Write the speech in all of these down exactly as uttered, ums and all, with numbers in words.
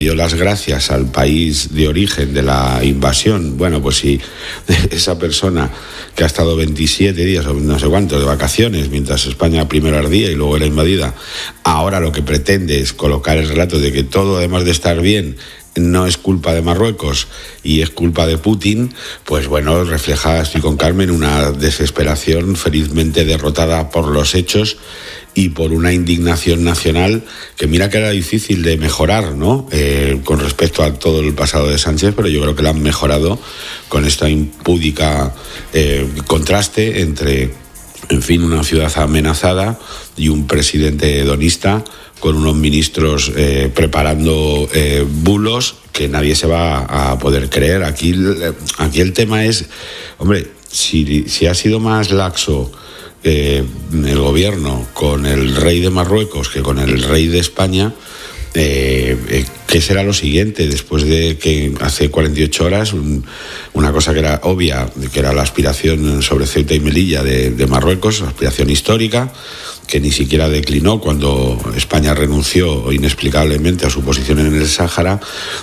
dio las gracias al país de origen de la invasión. Bueno, pues si esa persona que ha estado veintisiete días o no sé cuánto de vacaciones, mientras España primero ardía y luego era invadida, ahora lo que pretende es colocar el relato de que todo, además de estar bien, no es culpa de Marruecos y es culpa de Putin, pues bueno, refleja, estoy con Carmen, una desesperación felizmente derrotada por los hechos y por una indignación nacional que mira que era difícil de mejorar, ¿no? Eh, con respecto a todo el pasado de Sánchez, pero yo creo que la han mejorado con esta impúdica eh, contraste entre, en fin, una ciudad amenazada y un presidente hedonista con unos ministros eh, preparando eh, bulos que nadie se va a poder creer. Aquí, aquí el tema es, hombre, si, si ha sido más laxo eh, el gobierno con el rey de Marruecos que con el rey de España, eh, eh, ¿qué será lo siguiente? Después de que hace cuarenta y ocho horas un, una cosa que era obvia, que era la aspiración sobre Ceuta y Melilla de, de Marruecos, aspiración histórica, que ni siquiera declinó cuando España renunció inexplicablemente a su posición en el Sáhara,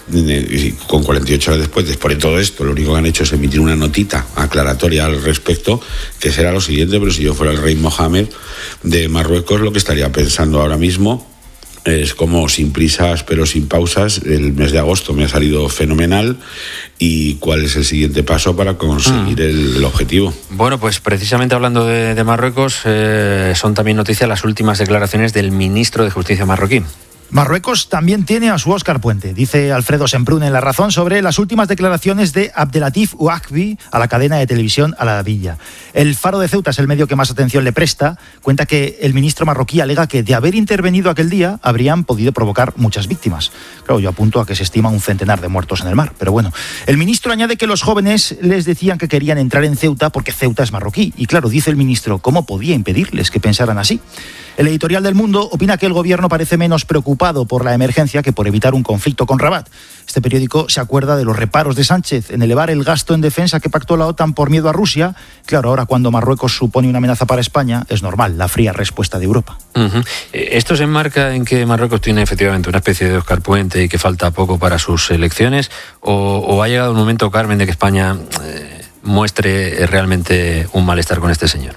y con cuarenta y ocho horas después, después de todo esto, lo único que han hecho es emitir una notita aclaratoria al respecto, que será lo siguiente. Pero si yo fuera el rey Mohamed de Marruecos, lo que estaría pensando ahora mismo es como, sin prisas pero sin pausas, el mes de agosto me ha salido fenomenal, y cuál es el siguiente paso para conseguir mm. el, el objetivo. Bueno, pues precisamente hablando de, de Marruecos, eh, son también noticias las últimas declaraciones del ministro de Justicia marroquí. Marruecos también tiene a su Óscar Puente, dice Alfredo Semprún en La Razón sobre las últimas declaraciones de Abdelatif Ouakbi a la cadena de televisión Al Arabiya. El Faro de Ceuta es el medio que más atención le presta. Cuenta que el ministro marroquí alega que de haber intervenido aquel día habrían podido provocar muchas víctimas. Claro, yo apunto a que se estima un centenar de muertos en el mar, pero bueno. El ministro añade que los jóvenes les decían que querían entrar en Ceuta porque Ceuta es marroquí. Y claro, dice el ministro, ¿cómo podía impedirles que pensaran así? El editorial del Mundo opina que el gobierno parece menos preocupado por la emergencia que por evitar un conflicto con Rabat. Este periódico se acuerda de los reparos de Sánchez en elevar el gasto en defensa que pactó la OTAN por miedo a Rusia. Claro, ahora cuando Marruecos supone una amenaza para España, es normal la fría respuesta de Europa. Uh-huh. ¿Esto se enmarca en que Marruecos tiene efectivamente una especie de Óscar Puente y que falta poco para sus elecciones? ¿O, o ha llegado el momento, Carmen, de que España eh, muestre realmente un malestar con este señor?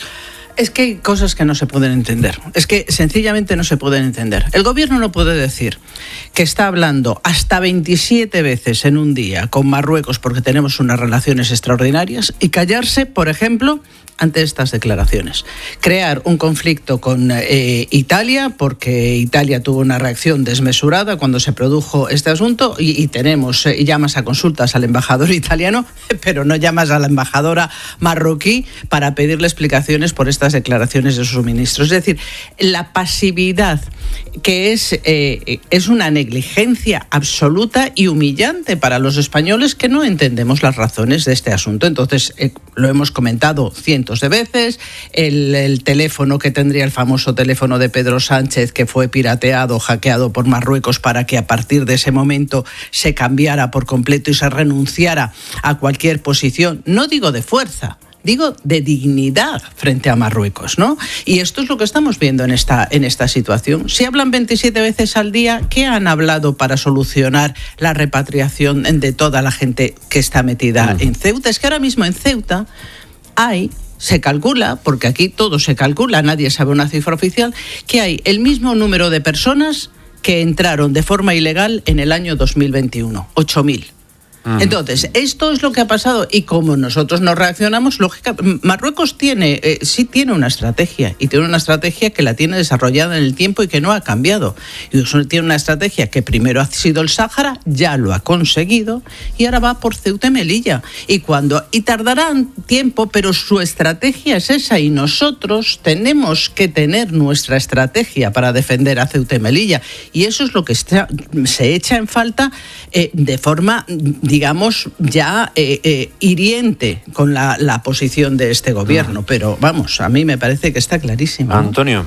Es que hay cosas que no se pueden entender. Es que sencillamente no se pueden entender. El gobierno no puede decir que está hablando hasta veintisiete veces en un día con Marruecos porque tenemos unas relaciones extraordinarias y callarse, por ejemplo, ante estas declaraciones. Crear un conflicto con eh, Italia porque Italia tuvo una reacción desmesurada cuando se produjo este asunto y, y tenemos eh, llamas a consultas al embajador italiano, pero no llamas a la embajadora marroquí para pedirle explicaciones por estas declaraciones de sus ministros. Es decir, la pasividad, que es, eh, es una negligencia absoluta y humillante para los españoles que no entendemos las razones de este asunto. Entonces, eh, lo hemos comentado cientos de veces, el, el teléfono que tendría el famoso teléfono de Pedro Sánchez, que fue pirateado, hackeado por Marruecos para que a partir de ese momento se cambiara por completo y se renunciara a cualquier posición, no digo de fuerza, digo de dignidad frente a Marruecos, ¿no? Y esto es lo que estamos viendo en esta, en esta situación. Si hablan veintisiete veces al día, ¿qué han hablado para solucionar la repatriación de toda la gente que está metida uh-huh. en Ceuta? Es que ahora mismo en Ceuta hay, se calcula, porque aquí todo se calcula, nadie sabe una cifra oficial, que hay el mismo número de personas que entraron de forma ilegal en el año dos mil veintiuno, ocho mil. Entonces, esto es lo que ha pasado y como nosotros no reaccionamos, lógica, Marruecos tiene, eh, sí tiene una estrategia y tiene una estrategia que la tiene desarrollada en el tiempo y que no ha cambiado. Y tiene una estrategia que primero ha sido el Sáhara, ya lo ha conseguido y ahora va por Ceuta y Melilla. Y, cuando, y tardarán tiempo, pero su estrategia es esa y nosotros tenemos que tener nuestra estrategia para defender a Ceuta y Melilla. Y eso es lo que está, se echa en falta eh, de forma, digamos, ya eh, eh, hiriente con la, la posición de este gobierno. Pero vamos, a mí me parece que está clarísimo, ¿no? Antonio.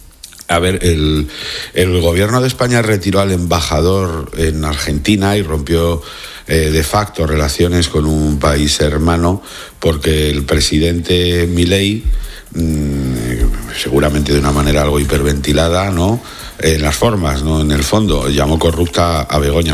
A ver, el, el gobierno de España retiró al embajador en Argentina y rompió eh, de facto relaciones con un país hermano porque el presidente Milei, mmm, seguramente de una manera algo hiperventilada, ¿no?, en las formas, no en el fondo, llamó corrupta a Begoña